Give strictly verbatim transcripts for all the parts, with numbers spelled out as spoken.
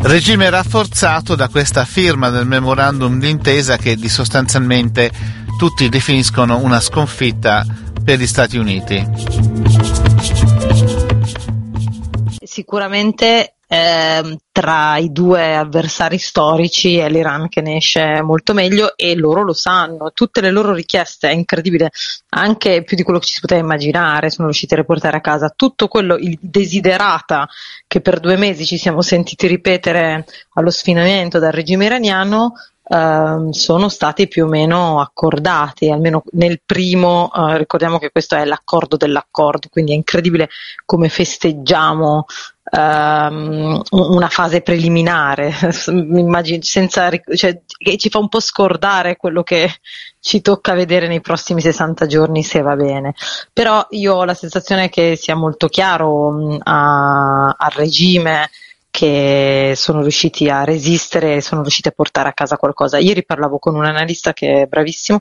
Regime rafforzato da questa firma del memorandum d'intesa che di sostanzialmente tutti definiscono una sconfitta per gli Stati Uniti. Sicuramente eh, tra i due avversari storici è l'Iran che ne esce molto meglio, e loro lo sanno. Tutte le loro richieste, è incredibile, anche più di quello che ci si poteva immaginare, sono riusciti a riportare a casa tutto quello, il desiderata che per due mesi ci siamo sentiti ripetere allo sfinamento dal regime iraniano. Uh, sono stati più o meno accordati, almeno nel primo, uh, ricordiamo che questo è l'accordo dell'accordo, quindi è incredibile come festeggiamo uh, una fase preliminare, immagino, senza, cioè, che ci fa un po' scordare quello che ci tocca vedere nei prossimi sessanta giorni, se va bene. Però io ho la sensazione che sia molto chiaro um, a, al regime che sono riusciti a resistere e sono riusciti a portare a casa qualcosa. Ieri parlavo con un analista che è bravissimo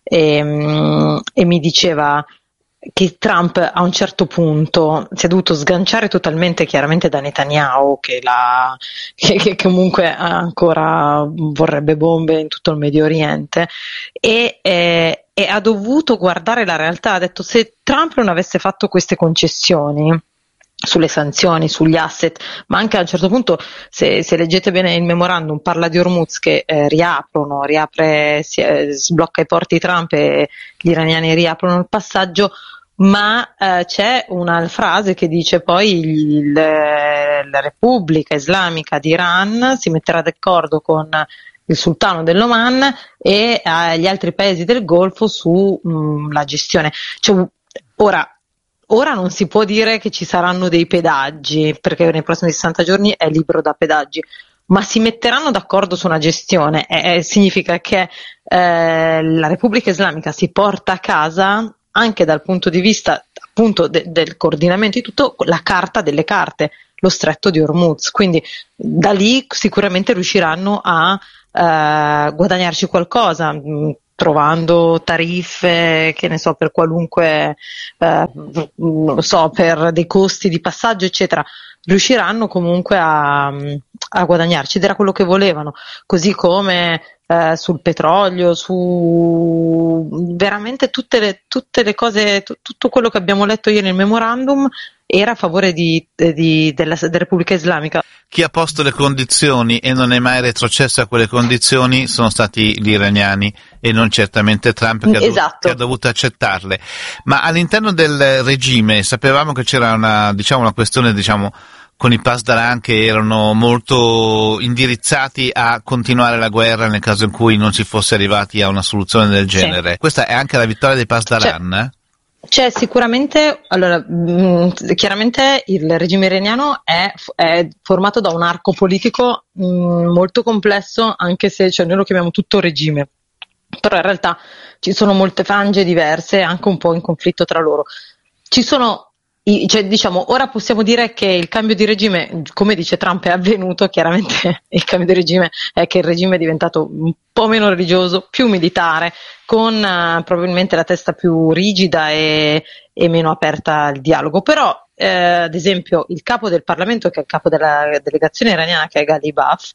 e, e mi diceva che Trump a un certo punto si è dovuto sganciare totalmente chiaramente da Netanyahu, che, la, che, che comunque ancora vorrebbe bombe in tutto il Medio Oriente, e, e, e ha dovuto guardare la realtà. Ha detto: se Trump non avesse fatto queste concessioni sulle sanzioni, sugli asset, ma anche a un certo punto, se, se leggete bene il memorandum, parla di Hormuz che eh, riaprono, riapre, si, eh, sblocca i porti Trump e gli iraniani riaprono il passaggio, ma eh, c'è una frase che dice poi il, la Repubblica Islamica di Iran si metterà d'accordo con il sultano dell'Oman e eh, gli altri paesi del Golfo su mh, la gestione. Cioè, ora Ora non si può dire che ci saranno dei pedaggi, perché nei prossimi sessanta giorni è libero da pedaggi, ma si metteranno d'accordo su una gestione. Eh, significa che eh, la Repubblica Islamica si porta a casa, anche dal punto di vista appunto de- del coordinamento di tutto, la carta delle carte, lo stretto di Hormuz. Quindi da lì sicuramente riusciranno a eh, guadagnarci qualcosa, mh, trovando tariffe, che ne so, per qualunque, eh, non lo so, per dei costi di passaggio, eccetera, riusciranno comunque a, a guadagnarci, ed era quello che volevano, così come eh, sul petrolio, su veramente tutte le, tutte le cose, t- tutto quello che abbiamo letto ieri nel memorandum era a favore di, di, della, della Repubblica Islamica. Chi ha posto le condizioni e non è mai retrocesso a quelle condizioni sono stati gli iraniani e non certamente Trump, che ha, esatto. dovuto, che ha dovuto accettarle. Ma all'interno del regime sapevamo che c'era una, diciamo, una questione, diciamo, con i Pasdaran che erano molto indirizzati a continuare la guerra nel caso in cui non si fosse arrivati a una soluzione del genere. Sì. Questa è anche la vittoria dei Pasdaran, C'è. eh? C'è sicuramente, allora, mh, chiaramente il regime iraniano è, è formato da un arco politico mh, molto complesso, anche se cioè, noi lo chiamiamo tutto regime, però in realtà ci sono molte frange diverse, anche un po' in conflitto tra loro. Ci sono, i, cioè, diciamo, ora possiamo dire che il cambio di regime, come dice Trump, è avvenuto. Chiaramente il cambio di regime è che il regime è diventato un po' meno religioso, più militare, con uh, probabilmente la testa più rigida e, e meno aperta al dialogo. Però, eh, ad esempio, il capo del Parlamento, che è il capo della delegazione iraniana, che è Ghalibaf,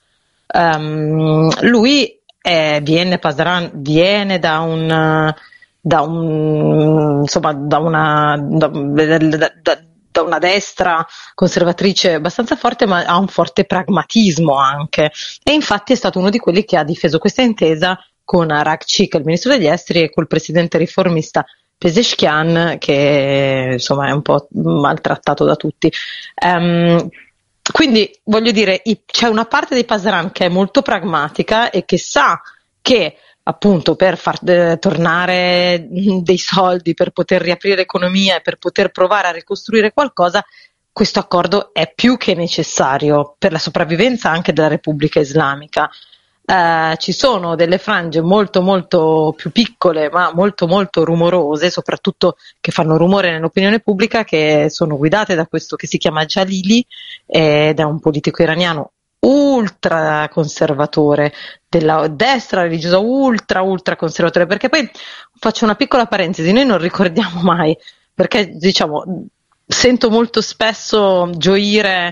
um, lui è, viene, Pasdaran, viene da un, da un, insomma, da una, da, da, da, da una destra conservatrice abbastanza forte, ma ha un forte pragmatismo anche. E infatti è stato uno di quelli che ha difeso questa intesa con Arakci, che è il ministro degli esteri, e col presidente riformista Pezeshkian, che insomma è un po' maltrattato da tutti. Um, quindi voglio dire, c'è una parte dei Pasdaran che è molto pragmatica e che sa che appunto per far eh, tornare dei soldi, per poter riaprire l'economia e per poter provare a ricostruire qualcosa, questo accordo è più che necessario per la sopravvivenza anche della Repubblica Islamica. Uh, ci sono delle frange molto molto più piccole, ma molto molto rumorose, soprattutto che fanno rumore nell'opinione pubblica, che sono guidate da questo che si chiama Jalili, ed è un politico iraniano ultra conservatore, della destra religiosa ultra ultra conservatore. Perché poi faccio una piccola parentesi, noi non ricordiamo mai, perché diciamo sento molto spesso gioire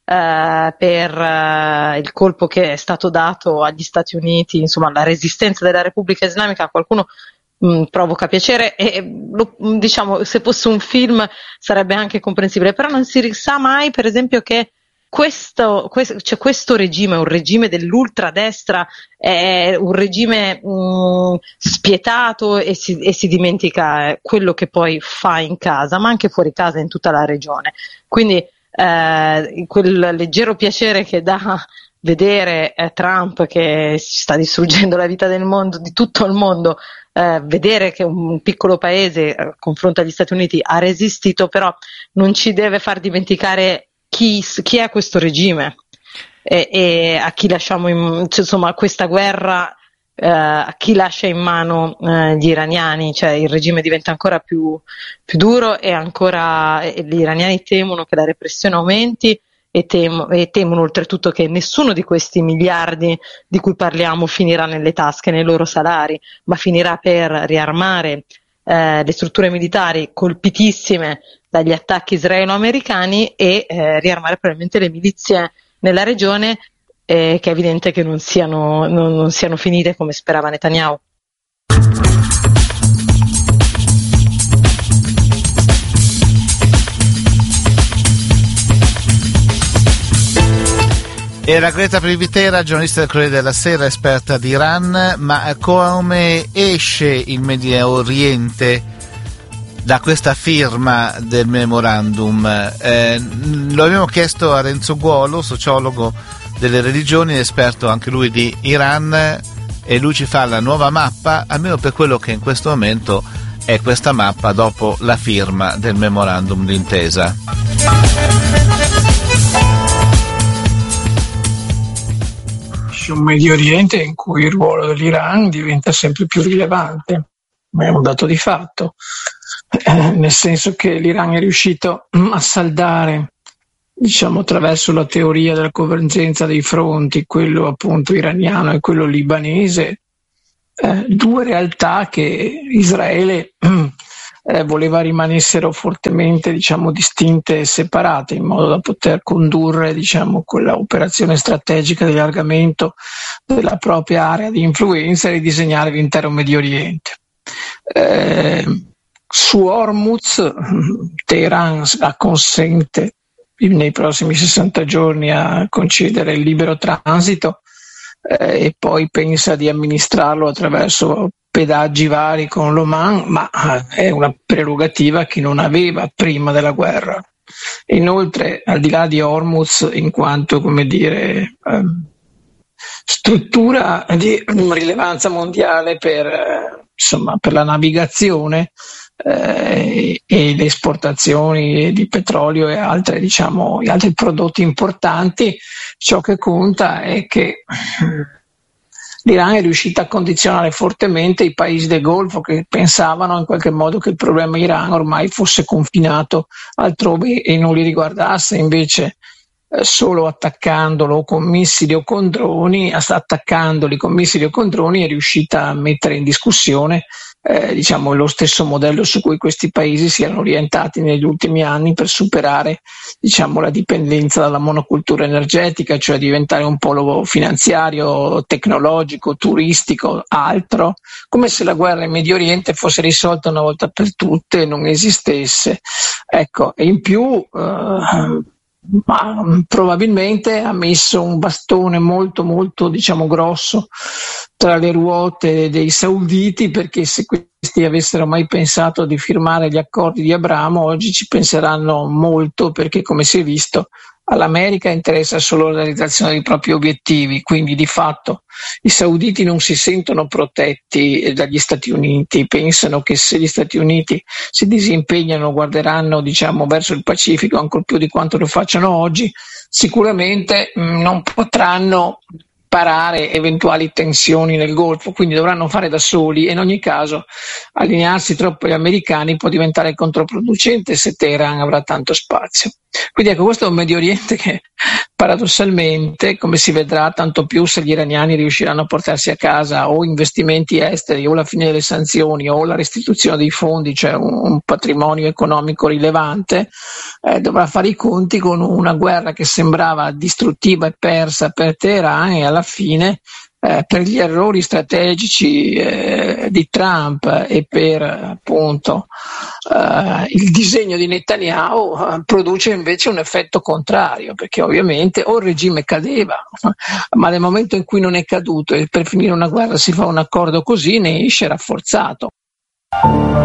eh, per eh, il colpo che è stato dato agli Stati Uniti, insomma la resistenza della Repubblica Islamica, a qualcuno mh, provoca piacere e lo, diciamo se fosse un film sarebbe anche comprensibile, però non si sa mai per esempio che questo, questo, cioè questo regime, un regime dell'ultradestra, è un regime mh, spietato e si, e si dimentica quello che poi fa in casa, ma anche fuori casa in tutta la regione. Quindi eh, quel leggero piacere che dà vedere eh, Trump che si sta distruggendo la vita del mondo, di tutto il mondo, eh, vedere che un piccolo paese a confronto agli Stati Uniti ha resistito, però non ci deve far dimenticare Chi, chi è questo regime e, e a chi lasciamo in, cioè, insomma questa guerra eh, a chi lascia in mano eh, gli iraniani, cioè il regime diventa ancora più, più duro e ancora e gli iraniani temono che la repressione aumenti e, temo, e temono oltretutto che nessuno di questi miliardi di cui parliamo finirà nelle tasche, nei loro salari, ma finirà per riarmare eh, le strutture militari colpitissime dagli attacchi israelo-americani e eh, riarmare probabilmente le milizie nella regione, eh, che è evidente che non siano, non, non siano finite come sperava Netanyahu. Era Greta Privitera, giornalista del Corriere della Sera, esperta di Iran. Ma come esce il Medio Oriente da questa firma del memorandum? Eh, lo abbiamo chiesto a Renzo Guolo, sociologo delle religioni, esperto anche lui di Iran, e lui ci fa la nuova mappa, almeno per quello che in questo momento è questa mappa dopo la firma del memorandum d'intesa. Un Medio Oriente in cui il ruolo dell'Iran diventa sempre più rilevante, ma è un dato di fatto. Eh, nel senso che l'Iran è riuscito a saldare, diciamo, attraverso la teoria della convergenza dei fronti, quello appunto iraniano e quello libanese, eh, due realtà che Israele eh, voleva rimanessero fortemente, diciamo, distinte e separate, in modo da poter condurre, diciamo, quella operazione strategica di allargamento della propria area di influenza e ridisegnare l'intero Medio Oriente. Eh, Su Hormuz, Teheran acconsente nei prossimi sessanta giorni a concedere il libero transito eh, e poi pensa di amministrarlo attraverso pedaggi vari con l'Oman, ma è una prerogativa che non aveva prima della guerra. Inoltre, al di là di Hormuz, in quanto, come dire, eh, struttura di rilevanza mondiale per, eh, insomma, per la navigazione, Eh, e le esportazioni di petrolio e altre, diciamo, altri prodotti importanti, ciò che conta è che l'Iran è riuscita a condizionare fortemente i paesi del Golfo che pensavano in qualche modo che il problema Iran ormai fosse confinato altrove e non li riguardasse, invece eh, solo attaccandolo o con missili o con droni, attaccandoli con missili o con droni è riuscita a mettere in discussione Eh, diciamo lo stesso modello su cui questi paesi si erano orientati negli ultimi anni per superare, diciamo, la dipendenza dalla monocultura energetica, cioè diventare un polo finanziario, tecnologico, turistico, altro, come se la guerra in Medio Oriente fosse risolta una volta per tutte e non esistesse. Ecco, e in più eh, ma probabilmente ha messo un bastone molto molto, diciamo, grosso tra le ruote dei sauditi, perché se questi avessero mai pensato di firmare gli accordi di Abramo oggi ci penseranno molto, perché come si è visto all'America interessa solo la realizzazione dei propri obiettivi, quindi di fatto i sauditi non si sentono protetti dagli Stati Uniti, pensano che se gli Stati Uniti si disimpegnano guarderanno, diciamo, verso il Pacifico ancor più di quanto lo facciano oggi, sicuramente mh, non potranno parare eventuali tensioni nel Golfo, quindi dovranno fare da soli e in ogni caso allinearsi troppo agli americani può diventare controproducente se Teheran avrà tanto spazio. Quindi ecco, questo è un Medio Oriente che paradossalmente, come si vedrà tanto più se gli iraniani riusciranno a portarsi a casa o investimenti esteri o la fine delle sanzioni o la restituzione dei fondi, cioè un, un patrimonio economico rilevante, eh, dovrà fare i conti con una guerra che sembrava distruttiva e persa per Teheran e alla fine Eh, per gli errori strategici eh, di Trump e per appunto eh, il disegno di Netanyahu eh, produce invece un effetto contrario, perché ovviamente o il regime cadeva, ma nel momento in cui non è caduto e per finire una guerra si fa un accordo così, ne esce rafforzato.